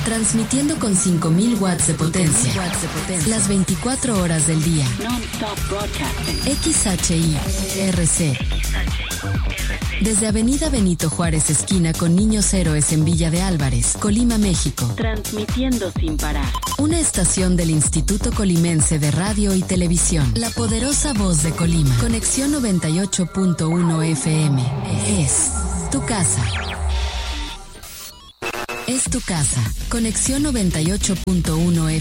Transmitiendo con 5000 watts de potencia. Las 24 horas del día. Non-stop broadcasting. XHI-RC. Desde Avenida Benito Juárez, esquina con Niños Héroes en Villa de Álvarez, Colima, México. Transmitiendo sin parar. Una estación del Instituto Colimense de Radio y Televisión. La poderosa voz de Colima. Conexión 98.1 FM. Es tu casa. Es tu casa. Conexión 98.1